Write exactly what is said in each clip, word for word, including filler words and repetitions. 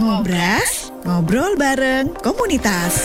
Ngobras, ngobrol bareng komunitas.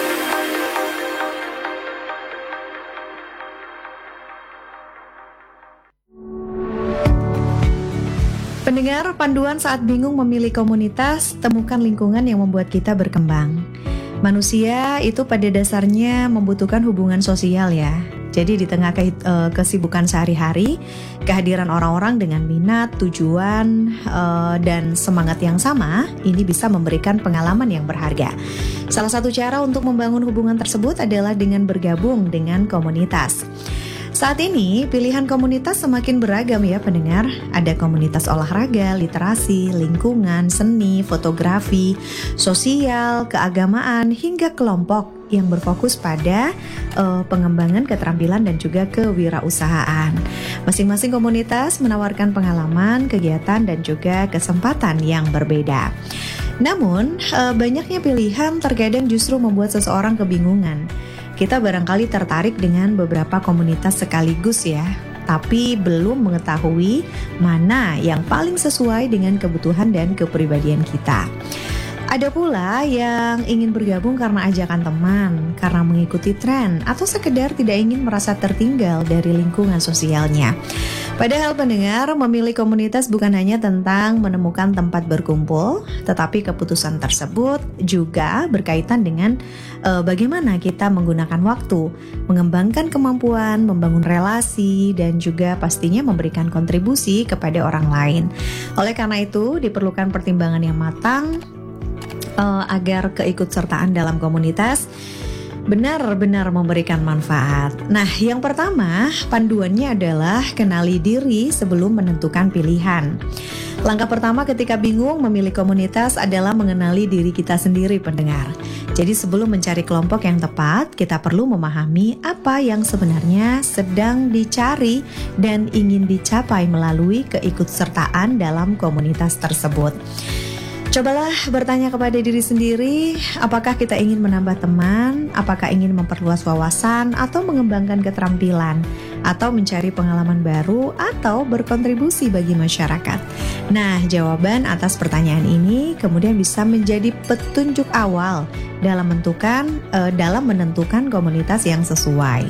Pendengar, panduan saat bingung memilih komunitas, temukan lingkungan yang membuat kita berkembang. Manusia itu pada dasarnya membutuhkan hubungan sosial ya. Jadi di tengah ke, uh, kesibukan sehari-hari, kehadiran orang-orang dengan minat, tujuan, uh, dan semangat yang sama, ini bisa memberikan pengalaman yang berharga. Salah satu cara untuk membangun hubungan tersebut adalah dengan bergabung dengan komunitas. Saat ini, pilihan komunitas semakin beragam ya pendengar. Ada komunitas olahraga, literasi, lingkungan, seni, fotografi, sosial, keagamaan, hingga kelompok yang berfokus pada uh, pengembangan keterampilan dan juga kewirausahaan. Masing-masing komunitas menawarkan pengalaman, kegiatan, dan juga kesempatan yang berbeda. Namun, uh, banyaknya pilihan terkadang justru membuat seseorang kebingungan. Kita barangkali tertarik dengan beberapa komunitas sekaligus ya, tapi belum mengetahui mana yang paling sesuai dengan kebutuhan dan kepribadian kita. Ada pula yang ingin bergabung karena ajakan teman, karena mengikuti tren, atau sekedar tidak ingin merasa tertinggal dari lingkungan sosialnya. Padahal pendengar, memilih komunitas bukan hanya tentang menemukan tempat berkumpul, tetapi keputusan tersebut juga berkaitan dengan e, bagaimana kita menggunakan waktu, mengembangkan kemampuan, membangun relasi, dan juga pastinya memberikan kontribusi kepada orang lain. Oleh karena itu, diperlukan pertimbangan yang matang Uh, agar keikutsertaan dalam komunitas benar-benar memberikan manfaat. Nah, yang pertama, panduannya adalah kenali diri sebelum menentukan pilihan. Langkah pertama ketika bingung memilih komunitas adalah mengenali diri kita sendiri, pendengar. Jadi sebelum mencari kelompok yang tepat, kita perlu memahami apa yang sebenarnya sedang dicari dan ingin dicapai melalui keikutsertaan dalam komunitas tersebut. Cobalah bertanya kepada diri sendiri, apakah kita ingin menambah teman, apakah ingin memperluas wawasan, atau mengembangkan keterampilan, atau mencari pengalaman baru, atau berkontribusi bagi masyarakat. Nah, jawaban atas pertanyaan ini kemudian bisa menjadi petunjuk awal dalam menentukan, eh, dalam menentukan komunitas yang sesuai.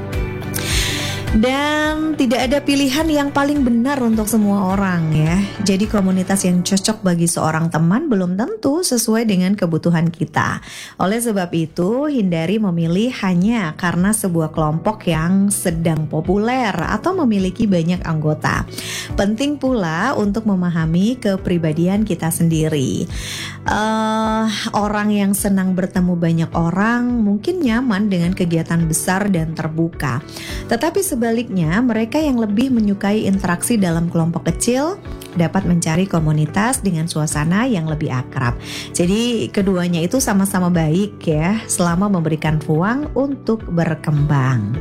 Dan tidak ada pilihan yang paling benar untuk semua orang ya. Jadi komunitas yang cocok bagi seorang teman belum tentu sesuai dengan kebutuhan kita. Oleh sebab itu, hindari memilih hanya karena sebuah kelompok yang sedang populer atau memiliki banyak anggota. Penting pula untuk memahami kepribadian kita sendiri. Uh, orang yang senang bertemu banyak orang mungkin nyaman dengan kegiatan besar dan terbuka. Tetapi sebaliknya, mereka yang lebih menyukai interaksi dalam kelompok kecil dapat mencari komunitas dengan suasana yang lebih akrab. Jadi keduanya itu sama-sama baik ya, selama memberikan ruang untuk berkembang.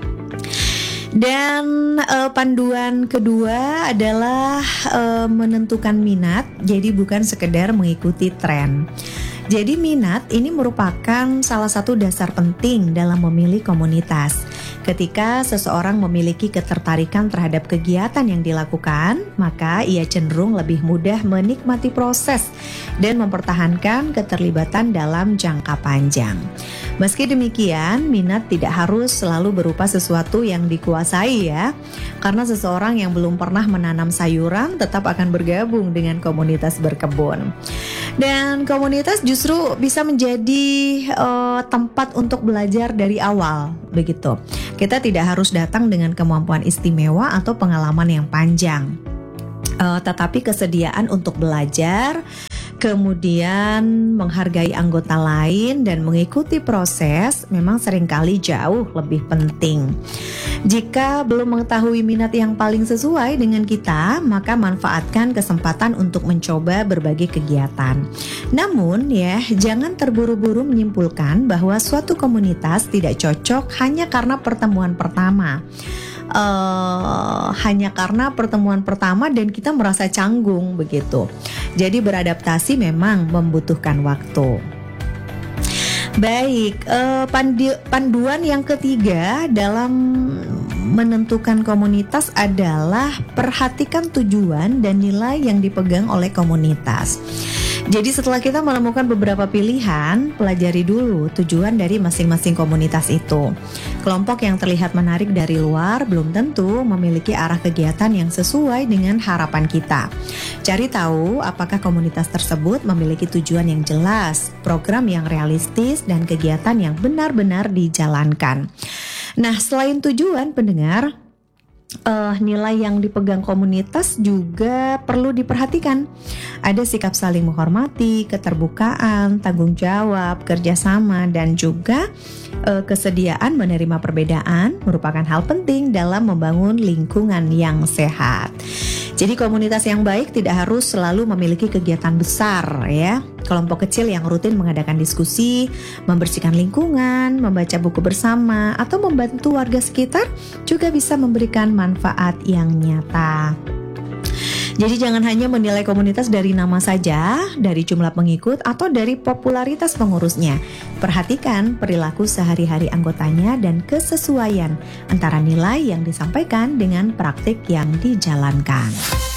Dan uh, panduan kedua adalah uh, menentukan minat, jadi bukan sekedar mengikuti tren. Jadi minat ini merupakan salah satu dasar penting dalam memilih komunitas. Ketika seseorang memiliki ketertarikan terhadap kegiatan yang dilakukan, maka ia cenderung lebih mudah menikmati proses dan mempertahankan keterlibatan dalam jangka panjang. Meski demikian, minat tidak harus selalu berupa sesuatu yang dikuasai ya. Karena seseorang yang belum pernah menanam sayuran tetap akan bergabung dengan komunitas berkebun. Dan komunitas justru bisa menjadi uh, tempat untuk belajar dari awal, begitu. Kita tidak harus datang dengan kemampuan istimewa atau pengalaman yang panjang, uh, tetapi kesediaan untuk belajar, kemudian menghargai anggota lain dan mengikuti proses memang seringkali jauh lebih penting. Jika belum mengetahui minat yang paling sesuai dengan kita, maka manfaatkan kesempatan untuk mencoba berbagai kegiatan. Namun ya, jangan terburu-buru menyimpulkan bahwa suatu komunitas tidak cocok hanya karena pertemuan pertama. Uh, hanya karena pertemuan pertama dan kita merasa canggung begitu. Jadi beradaptasi memang membutuhkan waktu. Baik, uh, pandu- panduan yang ketiga dalam menentukan komunitas adalah perhatikan tujuan dan nilai yang dipegang oleh komunitas. Jadi setelah kita menemukan beberapa pilihan, pelajari dulu tujuan dari masing-masing komunitas itu. Kelompok yang terlihat menarik dari luar belum tentu memiliki arah kegiatan yang sesuai dengan harapan kita. Cari tahu apakah komunitas tersebut memiliki tujuan yang jelas, program yang realistis, dan kegiatan yang benar-benar dijalankan. Nah, selain tujuan, pendengar, Uh, nilai yang dipegang komunitas juga perlu diperhatikan. Ada sikap saling menghormati, keterbukaan, tanggung jawab, kerjasama, dan juga uh, kesediaan menerima perbedaan merupakan hal penting dalam membangun lingkungan yang sehat. Jadi komunitas yang baik tidak harus selalu memiliki kegiatan besar ya. Kelompok kecil yang rutin mengadakan diskusi, membersihkan lingkungan, membaca buku bersama, atau membantu warga sekitar juga bisa memberikan manfaat yang nyata. Jadi jangan hanya menilai komunitas dari nama saja, dari jumlah pengikut, atau dari popularitas pengurusnya. Perhatikan perilaku sehari-hari anggotanya dan kesesuaian antara nilai yang disampaikan dengan praktik yang dijalankan.